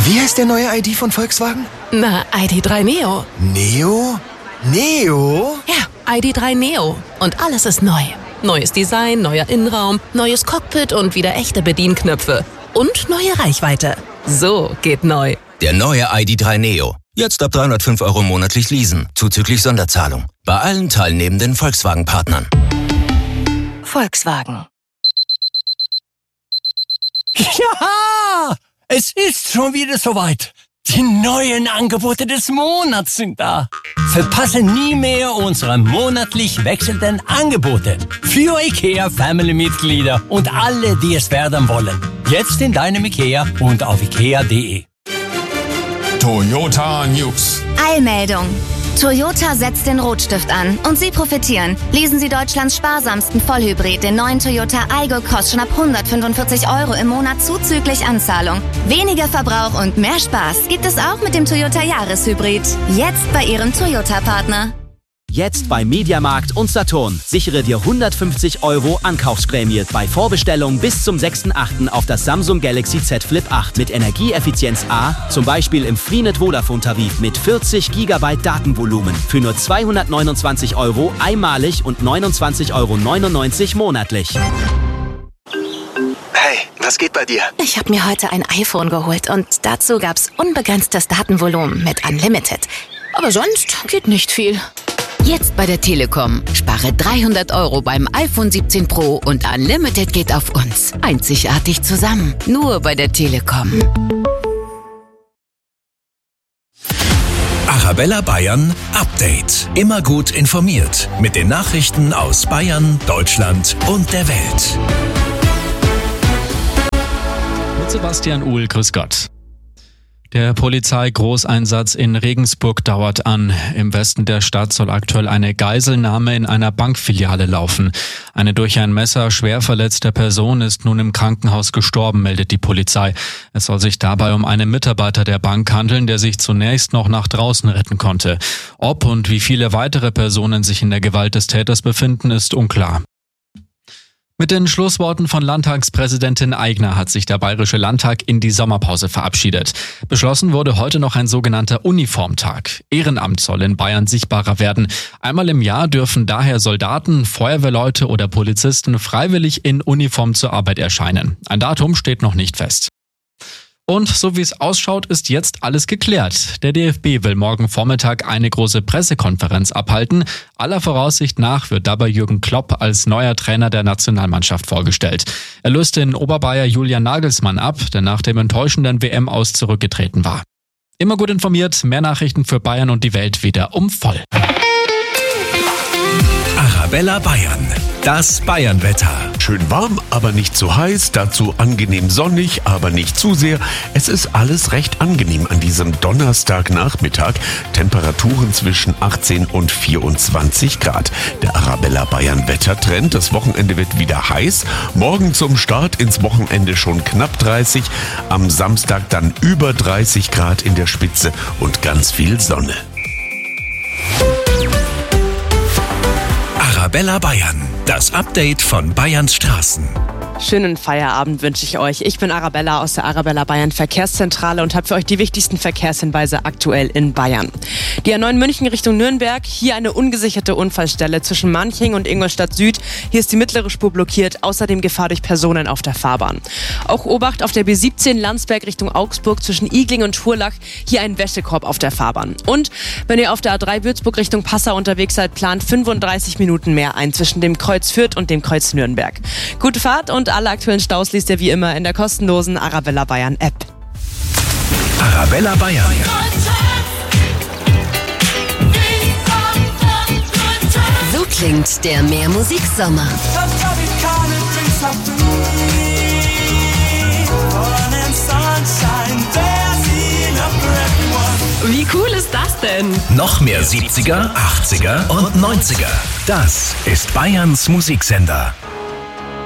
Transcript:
Wie heißt der neue ID von Volkswagen? Na, ID.3 Neo. Neo? Neo? Ja, ID.3 Neo. Und alles ist neu. Neues Design, neuer Innenraum, neues Cockpit und wieder echte Bedienknöpfe. Und neue Reichweite. So geht neu. Der neue ID.3 Neo. Jetzt ab 305 € monatlich leasen, zuzüglich Sonderzahlung. Bei allen teilnehmenden Volkswagen-Partnern. Volkswagen. Ja, es ist schon wieder soweit. Die neuen Angebote des Monats sind da. Verpasse nie mehr unsere monatlich wechselnden Angebote. Für IKEA-Family-Mitglieder und alle, die es werden wollen. Jetzt in deinem IKEA und auf ikea.de. Toyota News. Eilmeldung. Toyota setzt den Rotstift an und Sie profitieren. Lesen Sie Deutschlands sparsamsten Vollhybrid, den neuen Toyota Aygo, kostet schon ab 145 € im Monat zuzüglich Anzahlung. Weniger Verbrauch und mehr Spaß gibt es auch mit dem Toyota Jahreshybrid. Jetzt bei Ihrem Toyota-Partner. Jetzt bei Mediamarkt und Saturn. Sichere dir 150 € Ankaufsprämie bei Vorbestellung bis zum 6.8. auf das Samsung Galaxy Z Flip 8 mit Energieeffizienz A, zum Beispiel im Freenet Vodafone-Tarif mit 40 GB Datenvolumen für nur 229 € einmalig und 29,99 € monatlich. Hey, was geht bei dir? Ich habe mir heute ein iPhone geholt und dazu gab's unbegrenztes Datenvolumen mit Unlimited. Aber sonst geht nicht viel. Jetzt bei der Telekom. Spare 300 € beim iPhone 17 Pro und Unlimited geht auf uns. Einzigartig zusammen. Nur bei der Telekom. Arabella Bayern Update. Immer gut informiert mit den Nachrichten aus Bayern, Deutschland und der Welt. Mit Sebastian Uhl, grüß Gott. Der Polizeigroßeinsatz in Regensburg dauert an. Im Westen der Stadt soll aktuell eine Geiselnahme in einer Bankfiliale laufen. Eine durch ein Messer schwer verletzte Person ist nun im Krankenhaus gestorben, meldet die Polizei. Es soll sich dabei um einen Mitarbeiter der Bank handeln, der sich zunächst noch nach draußen retten konnte. Ob und wie viele weitere Personen sich in der Gewalt des Täters befinden, ist unklar. Mit den Schlussworten von Landtagspräsidentin Aigner hat sich der Bayerische Landtag in die Sommerpause verabschiedet. Beschlossen wurde heute noch ein sogenannter Uniformtag. Ehrenamt soll in Bayern sichtbarer werden. Einmal im Jahr dürfen daher Soldaten, Feuerwehrleute oder Polizisten freiwillig in Uniform zur Arbeit erscheinen. Ein Datum steht noch nicht fest. Und so wie es ausschaut, ist jetzt alles geklärt. Der DFB will morgen Vormittag eine große Pressekonferenz abhalten. Aller Voraussicht nach wird dabei Jürgen Klopp als neuer Trainer der Nationalmannschaft vorgestellt. Er löste den Oberbayer Julian Nagelsmann ab, der nach dem enttäuschenden WM-Aus zurückgetreten war. Immer gut informiert, mehr Nachrichten für Bayern und die Welt wieder um voll. Arabella Bayern. Das Bayernwetter. Schön warm, aber nicht zu heiß, dazu angenehm sonnig, aber nicht zu sehr. Es ist alles recht angenehm an diesem Donnerstagnachmittag. Temperaturen zwischen 18 und 24 Grad. Der Arabella Bayern Wettertrend. Das Wochenende wird wieder heiß. Morgen zum Start ins Wochenende schon knapp 30. Am Samstag dann über 30 Grad in der Spitze und ganz viel Sonne. Arabella Bayern. Das Update von Bayerns Straßen. Schönen Feierabend wünsche ich euch. Ich bin Arabella aus der Arabella Bayern Verkehrszentrale und habe für euch die wichtigsten Verkehrshinweise aktuell in Bayern. Die A9 München Richtung Nürnberg, hier eine ungesicherte Unfallstelle zwischen Manching und Ingolstadt Süd. Hier ist die mittlere Spur blockiert, außerdem Gefahr durch Personen auf der Fahrbahn. Auch Obacht auf der B17 Landsberg Richtung Augsburg zwischen Igling und Schurlach, hier ein Wäschekorb auf der Fahrbahn. Und wenn ihr auf der A3 Würzburg Richtung Passau unterwegs seid, plant 35 Minuten mehr ein zwischen dem Kreuz Fürth und dem Kreuz Nürnberg. Gute Fahrt und alle aktuellen Staus liest ihr wie immer in der kostenlosen Arabella Bayern App. Arabella Bayern. So klingt der Mehrmusiksommer. Wie cool ist das denn? Noch mehr 70er, 80er und 90er. Das ist Bayerns Musiksender.